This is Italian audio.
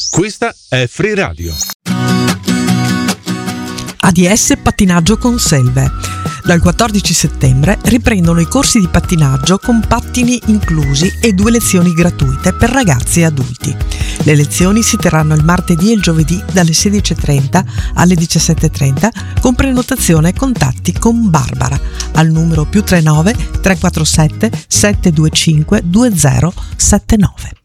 Questa è Free Radio. ADS Pattinaggio con Selve. Dal 14 settembre riprendono i corsi di pattinaggio con pattini inclusi e 2 lezioni gratuite per ragazzi e adulti. Le lezioni si terranno il martedì e il giovedì dalle 16:30 alle 17:30 con prenotazione e contatti con Barbara al numero +39 347 725 2079.